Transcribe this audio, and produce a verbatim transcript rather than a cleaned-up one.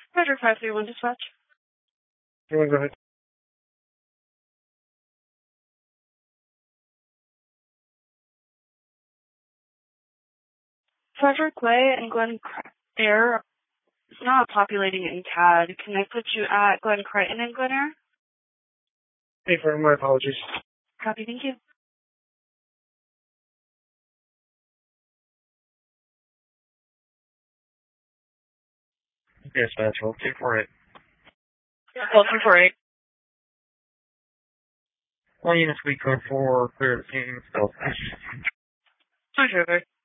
Roger, five three one dispatch. You want to go ahead? Frederick Way and Glen Air is not populating in C A D. Can I put you at Glen Crichton and Glen Air? Hey, firm, my apologies. Copy, thank you. Dispatch, hold two four eight. Hold two four eight. One unit suite code four, clear the scene, still. Roger,